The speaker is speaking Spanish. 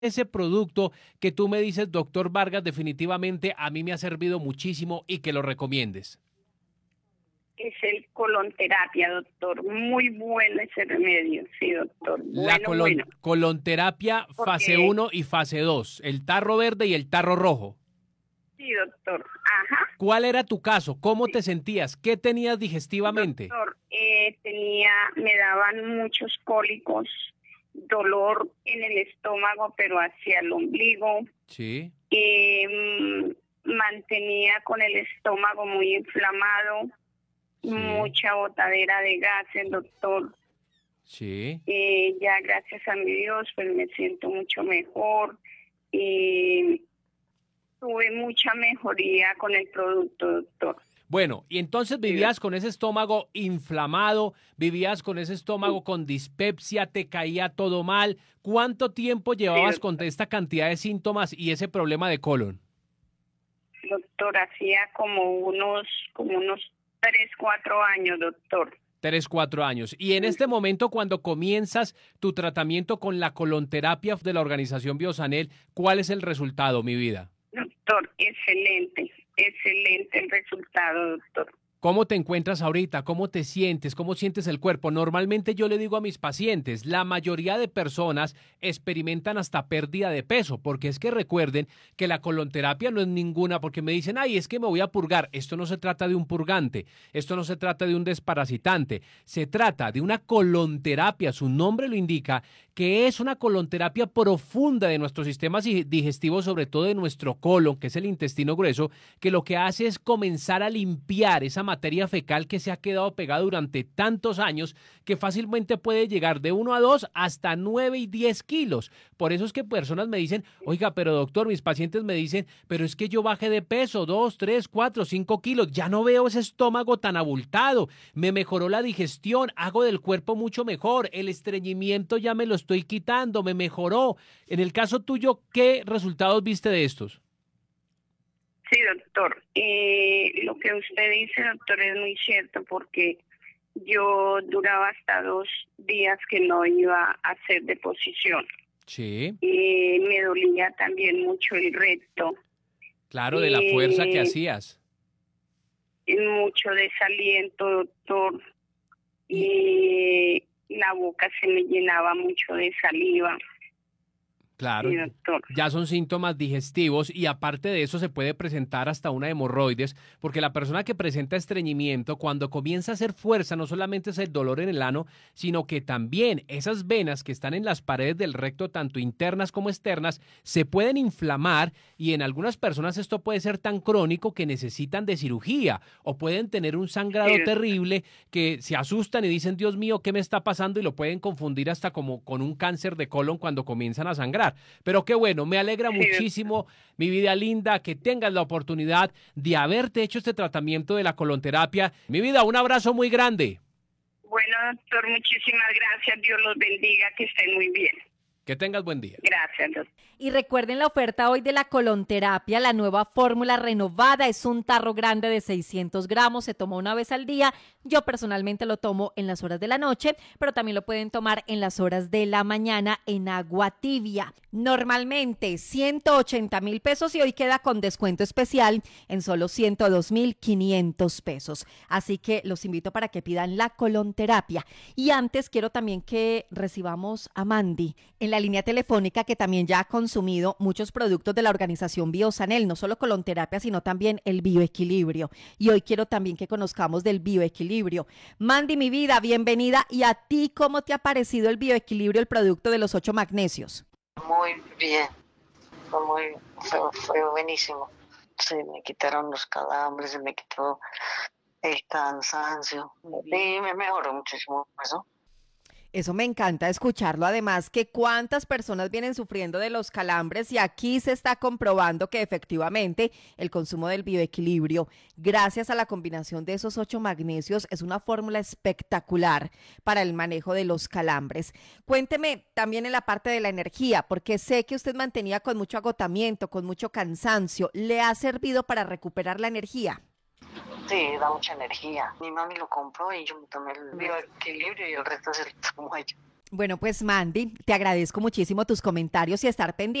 ese producto que tú me dices, doctor Vargas, definitivamente a mí me ha servido muchísimo y que lo recomiendes? Es el colonterapia, doctor. Muy bueno ese remedio, sí, doctor. La Bueno, bueno. colonterapia fase Porque, 1 y fase 2, el tarro verde y el tarro rojo. sí, doctor. Ajá. ¿Cuál era tu caso? ¿Cómo te Sí, sentías? ¿Qué tenías digestivamente? doctor. Me daban muchos cólicos, dolor en el estómago, pero hacia el ombligo. Sí, Mantenía con el estómago muy inflamado, sí, mucha botadera de gases, doctor. sí. Ya gracias a mi Dios, pues me siento mucho mejor. Y tuve mucha mejoría con el producto, doctor. Bueno, y entonces Sí, vivías con ese estómago inflamado, vivías con ese sí, estómago con dispepsia, te caía todo mal. ¿Cuánto tiempo sí, llevabas con esta cantidad de síntomas y ese problema de colon? doctor, hacía como unos 3, 4 años, doctor. 3, 4 años. Y en este momento, cuando comienzas tu tratamiento con la colonterapia de la organización Biosanel, ¿cuál es el resultado, mi vida? Doctor, excelente, excelente el resultado, doctor. ¿Cómo te encuentras ahorita? ¿Cómo te sientes? ¿Cómo sientes el cuerpo? Normalmente yo le digo a mis pacientes, la mayoría de personas experimentan hasta pérdida de peso, porque es que recuerden que la colonterapia no es ninguna, porque me dicen, ay, es que me voy a purgar. Esto no se trata de un purgante, esto no se trata de un desparasitante, se trata de una colonterapia, su nombre lo indica, que es una colonterapia profunda de nuestro sistema digestivo, sobre todo de nuestro colon, que es el intestino grueso, que lo que hace es comenzar a limpiar esa materia fecal que se ha quedado pegada durante tantos años, que fácilmente puede llegar de 1 a 2 hasta 9 y 10 kilos. Por eso es que personas me dicen, oiga, pero doctor, mis pacientes me dicen, pero es que yo bajé de peso 2, 3, 4, 5 kilos, ya no veo ese estómago tan abultado, me mejoró la digestión, hago del cuerpo mucho mejor, el estreñimiento ya me lo estoy quitando, me mejoró. En el caso tuyo, ¿qué resultados viste de estos? Sí, doctor. Lo que usted dice, doctor, es muy cierto porque yo duraba hasta 2 días que no iba a hacer deposición. Sí, Me dolía también mucho el recto, claro, de la fuerza que eh, hacías. mucho desaliento, doctor. Y La boca se me llenaba mucho de saliva. claro, Sí, doctor. ya son síntomas digestivos y aparte de eso se puede presentar hasta una hemorroides, porque la persona que presenta estreñimiento, cuando comienza a hacer fuerza, no solamente es el dolor en el ano, sino que también esas venas que están en las paredes del recto, tanto internas como externas, se pueden inflamar y en algunas personas esto puede ser tan crónico que necesitan de cirugía o pueden tener un Sí, sangrado terrible que se asustan y dicen, Dios mío, ¿qué me está pasando? Y lo pueden confundir hasta como con un cáncer de colon cuando comienzan a sangrar. Pero qué bueno, me alegra sí, doctor. muchísimo, mi vida linda, que tengas la oportunidad de haberte hecho este tratamiento de la colonterapia. Mi vida, un abrazo muy grande. Bueno, doctor, muchísimas gracias. Dios los bendiga, que estén muy bien. Que tengas buen día. Gracias, doctor. Y recuerden la oferta hoy de la colonterapia, la nueva fórmula renovada, es un tarro grande de 600 gramos, se toma una vez al día. Yo personalmente lo tomo en las horas de la noche, pero también lo pueden tomar en las horas de la mañana en agua tibia. Normalmente 180,000 pesos y hoy queda con descuento especial en solo 102,500 pesos. Así que los invito para que pidan la colonterapia. Y antes quiero también que recibamos a Mandy en la línea telefónica, que también ya ha consumido muchos productos de la organización Biosanel, no solo colonterapia, sino también el bioequilibrio. Y hoy quiero también que conozcamos del bioequilibrio. Mandy, mi vida, bienvenida. ¿Y a ti cómo te ha parecido el bioequilibrio, el producto de los 8 magnesios? Muy bien, fue buenísimo. Se me quitaron los calambres, se me quitó el cansancio. Sí, me mejoró muchísimo eso. Eso me encanta escucharlo. Además, que cuántas personas vienen sufriendo de los calambres y aquí se está comprobando que efectivamente el consumo del bioequilibrio, gracias a la combinación de esos 8 magnesios, es una fórmula espectacular para el manejo de los calambres. Cuénteme también en la parte de la energía, porque sé que usted mantenía con mucho agotamiento, con mucho cansancio. ¿Le ha servido para recuperar la energía? Sí, da mucha energía. Mi mami lo compró y yo me tomé el bioequilibrio y el resto se lo tomó ella. Bueno, pues Mandy, te agradezco muchísimo tus comentarios y estar pendiente.